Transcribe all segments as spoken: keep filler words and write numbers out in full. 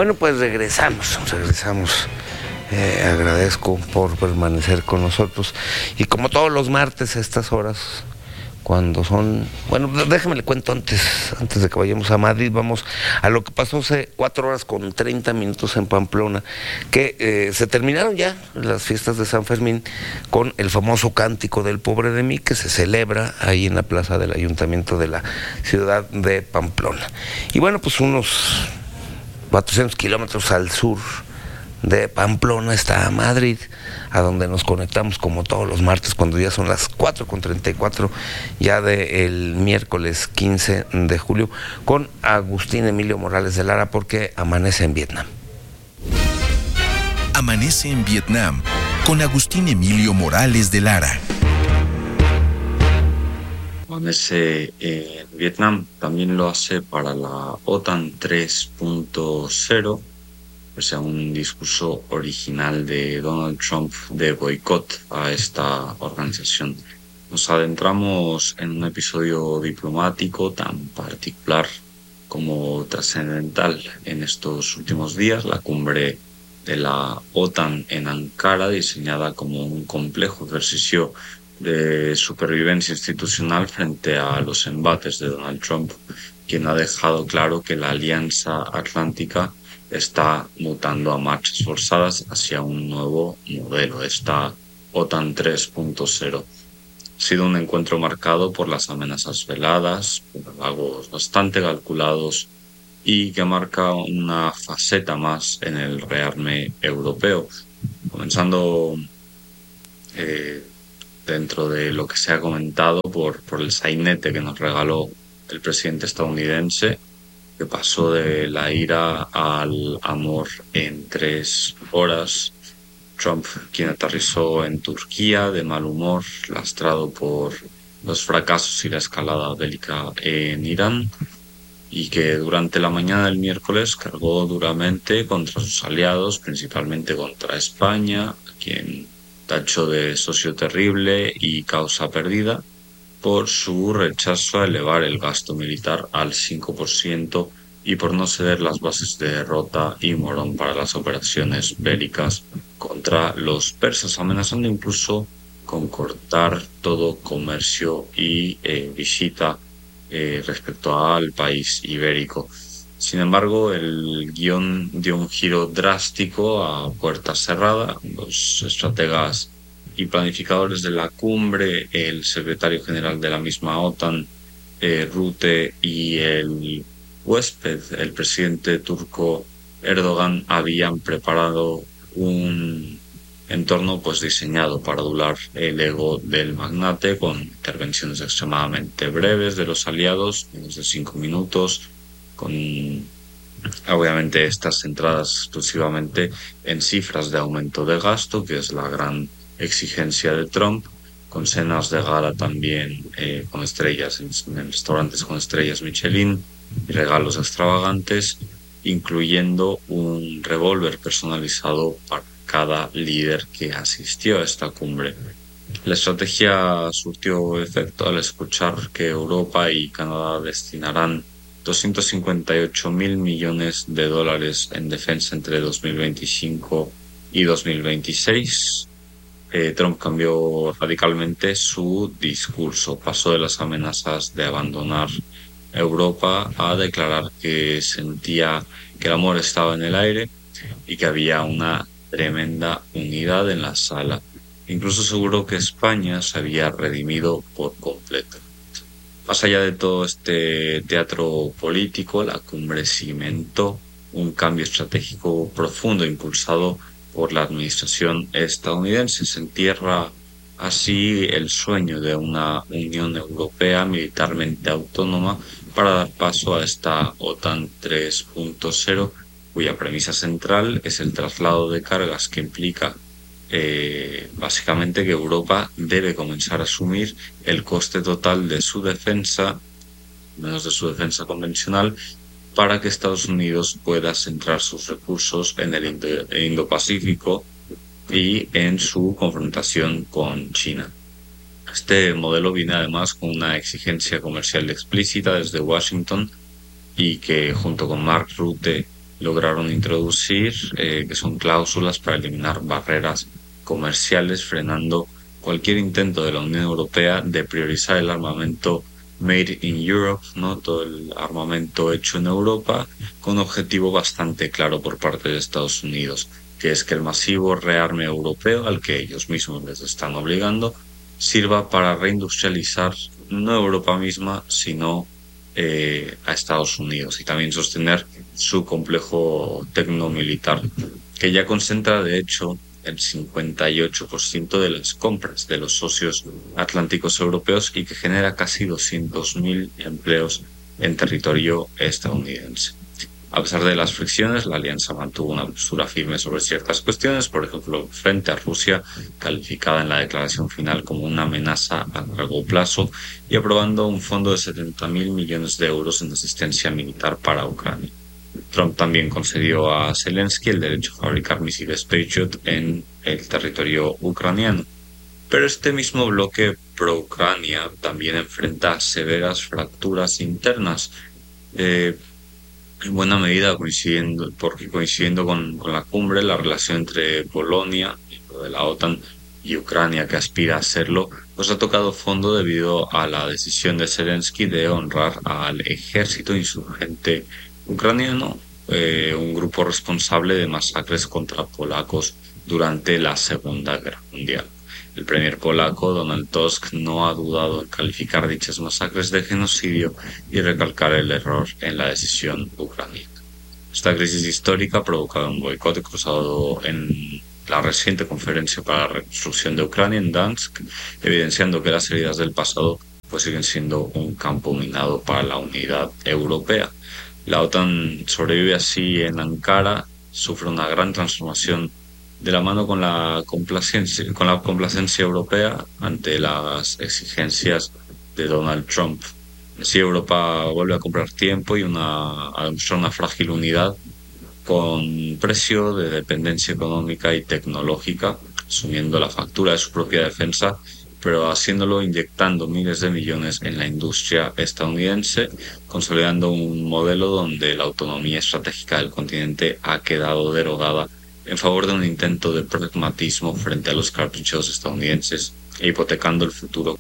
Bueno, pues regresamos, regresamos. Eh, agradezco por permanecer con nosotros. Y como todos los martes a estas horas, cuando son... Bueno, déjame le cuento antes, antes de que vayamos a Madrid, vamos a lo que pasó hace cuatro horas con treinta minutos en Pamplona, que eh, se terminaron ya las fiestas de San Fermín con el famoso Cántico del Pobre de mí, que se celebra ahí en la plaza del Ayuntamiento de la ciudad de Pamplona. Y bueno, pues unos cuatrocientos kilómetros al sur de Pamplona está Madrid, a donde nos conectamos como todos los martes cuando ya son las cuatro con treinta y cuatro ya del miércoles quince de julio con Agustín Emilio Morales de Lara, porque amanece en Vietnam. Amanece en Vietnam con Agustín Emilio Morales de Lara. Amanece en Vietnam también lo hace para la OTAN tres punto cero, o sea, un discurso original de Donald Trump de boicot a esta organización. Nos adentramos en un episodio diplomático tan particular como trascendental en estos últimos días, la cumbre de la OTAN en Ankara, diseñada como un complejo ejercicio de supervivencia institucional frente a los embates de Donald Trump, quien ha dejado claro que la Alianza Atlántica está mutando a marchas forzadas hacia un nuevo modelo, esta OTAN tres punto cero. Ha sido un encuentro marcado por las amenazas veladas, por halagos bastante calculados y que marca una faceta más en el rearme europeo, comenzando eh, dentro de lo que se ha comentado por, por el sainete que nos regaló el presidente estadounidense, que pasó de la ira al amor en tres horas. Trump, quien aterrizó en Turquía de mal humor, lastrado por los fracasos y la escalada bélica en Irán, y que durante la mañana del miércoles cargó duramente contra sus aliados, principalmente contra España, a quien tachó de socio terrible y causa perdida por su rechazo a elevar el gasto militar al cinco por ciento y por no ceder las bases de derrota y morón para las operaciones bélicas contra los persas, amenazando incluso con cortar todo comercio y eh, visita eh, respecto al país ibérico. Sin embargo, el guión dio un giro drástico a puerta cerrada. Los estrategas y planificadores de la cumbre, el secretario general de la misma OTAN, eh, Rutte, y el huésped, el presidente turco Erdogan, habían preparado un entorno pues diseñado para adular el ego del magnate, con intervenciones extremadamente breves de los aliados, menos de cinco minutos, con obviamente estas centradas exclusivamente en cifras de aumento de gasto, que es la gran exigencia de Trump, con cenas de gala también eh, con estrellas en, en restaurantes con estrellas Michelin y regalos extravagantes, incluyendo un revólver personalizado para cada líder que asistió a esta cumbre. La estrategia surtió efecto al escuchar que Europa y Canadá destinarán doscientos cincuenta y ocho mil millones de dólares en defensa entre dos mil veinticinco y dos mil veintiséis. Eh, Trump cambió radicalmente su discurso, pasó de las amenazas de abandonar Europa a declarar que sentía que el amor estaba en el aire y que había una tremenda unidad en la sala. Incluso aseguró que España se había redimido por completo. Más allá de todo este teatro político, la cumbre cimentó un cambio estratégico profundo impulsado por la administración estadounidense. Se entierra así el sueño de una Unión Europea militarmente autónoma para dar paso a esta OTAN tres punto cero, cuya premisa central es el traslado de cargas, que implica eh, básicamente que Europa debe comenzar a asumir el coste total de su defensa, menos de su defensa convencional, para que Estados Unidos pueda centrar sus recursos en el Indo- Indo-Pacífico y en su confrontación con China. Este modelo viene además con una exigencia comercial explícita desde Washington, y que junto con Mark Rutte lograron introducir, eh, que son cláusulas para eliminar barreras comerciales, frenando cualquier intento de la Unión Europea de priorizar el armamento Made in Europe, ¿no? Todo el armamento hecho en Europa, con un objetivo bastante claro por parte de Estados Unidos, que es que el masivo rearme europeo, al que ellos mismos les están obligando, sirva para reindustrializar no Europa misma, sino eh, a Estados Unidos, y también sostener su complejo tecnomilitar, que ya concentra, de hecho, el cincuenta y ocho por ciento de las compras de los socios atlánticos europeos y que genera casi doscientos mil empleos en territorio estadounidense. A pesar de las fricciones, la alianza mantuvo una postura firme sobre ciertas cuestiones, por ejemplo, frente a Rusia, calificada en la declaración final como una amenaza a largo plazo, y aprobando un fondo de setenta mil millones de euros en asistencia militar para Ucrania. Trump también concedió a Zelensky el derecho a fabricar misiles Patriot en el territorio ucraniano. Pero este mismo bloque pro-Ucrania también enfrenta severas fracturas internas, eh, en buena medida coincidiendo, porque coincidiendo con, con la cumbre, la relación entre Polonia, miembro de la OTAN, y Ucrania, que aspira a serlo, pues ha tocado fondo debido a la decisión de Zelensky de honrar al ejército insurgente ucraniano, eh, un grupo responsable de masacres contra polacos durante la Segunda Guerra Mundial. El premier polaco, Donald Tusk, no ha dudado en calificar dichas masacres de genocidio y recalcar el error en la decisión ucraniana. Esta crisis histórica ha provocado un boicot cruzado en la reciente conferencia para la reconstrucción de Ucrania en Dansk, evidenciando que las heridas del pasado pues siguen siendo un campo minado para la unidad europea. La OTAN sobrevive así en Ankara, sufre una gran transformación de la mano con la complacencia, con la complacencia europea ante las exigencias de Donald Trump. Así Europa vuelve a comprar tiempo y una, a demostrar una frágil unidad con precio de dependencia económica y tecnológica, asumiendo la factura de su propia defensa, pero haciéndolo inyectando miles de millones en la industria estadounidense, consolidando un modelo donde la autonomía estratégica del continente ha quedado derogada en favor de un intento de pragmatismo frente a los cartuchos estadounidenses e hipotecando el futuro.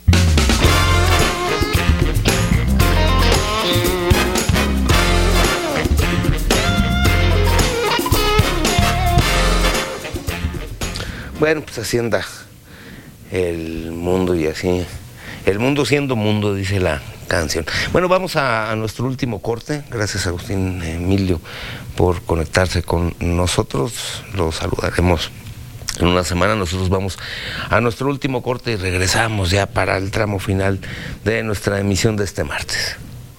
Bueno, pues así anda el mundo y así, el mundo siendo mundo, dice la canción. Bueno, vamos a, a nuestro último corte. Gracias a Agustín Emilio por conectarse con nosotros. Los saludaremos en una semana. Nosotros vamos a nuestro último corte y regresamos ya para el tramo final de nuestra emisión de este martes.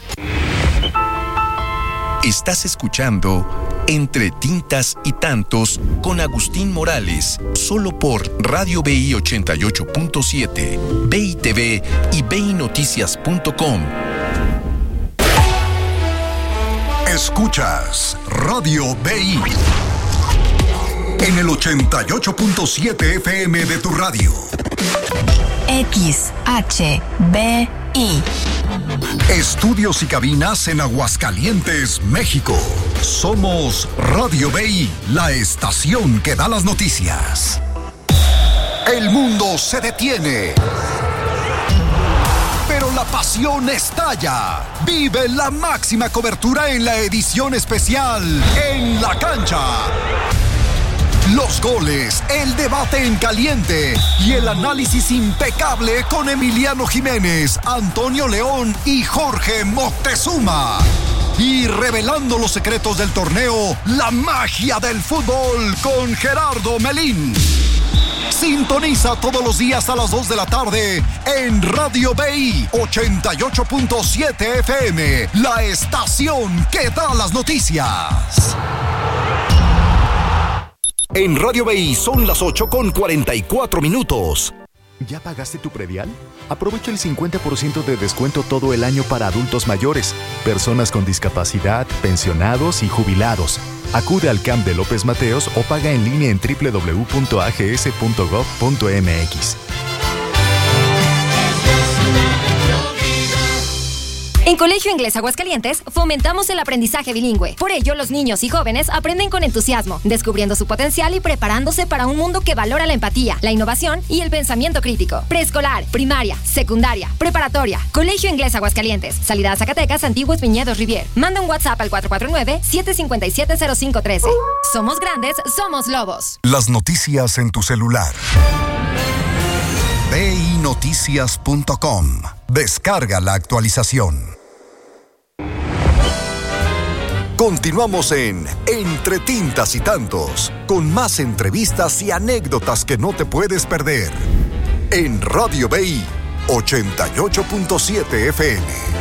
Estás escuchando Entre Tintas y Tantos con Agustín Morales, solo por Radio B I ochenta y ocho punto siete, B I T V y B I Noticias punto com. Escuchas Radio B I en el ochenta y ocho punto siete F M de tu radio. X H B I. Estudios y cabinas en Aguascalientes, México. Somos Radio B I, la estación que da las noticias. El mundo se detiene, pero la pasión estalla. Vive la máxima cobertura en la edición especial En la Cancha. Los goles, el debate en caliente y el análisis impecable con Emiliano Jiménez, Antonio León y Jorge Moctezuma. Y revelando los secretos del torneo, la magia del fútbol con Gerardo Melín. Sintoniza todos los días a las dos de la tarde en Radio B I ochenta y ocho punto siete F M, la estación que da las noticias. En Radio B I son las ocho con cuarenta y cuatro minutos. ¿Ya pagaste tu predial? Aprovecha el cincuenta por ciento de descuento todo el año para adultos mayores, personas con discapacidad, pensionados y jubilados. Acude al C A M de López Mateos o paga en línea en doble u doble u doble u punto a g s punto gov punto m x. En En Colegio Inglés Aguascalientes fomentamos el aprendizaje bilingüe. Por ello, los niños y jóvenes aprenden con entusiasmo, descubriendo su potencial y preparándose para un mundo que valora la empatía, la innovación y el pensamiento crítico. Preescolar, primaria, secundaria, preparatoria. Colegio Inglés Aguascalientes. Salida a Zacatecas, Antiguos Viñedos Rivier. Manda un WhatsApp al cuatro cuatro nueve, siete cinco siete, cero cinco uno tres. Somos grandes, somos lobos. Las noticias en tu celular. B I noticias punto com. Descarga la actualización. Continuamos en Entre Tintas y Tantos, con más entrevistas y anécdotas que no te puedes perder. En Radio B I ochenta y ocho punto siete F M.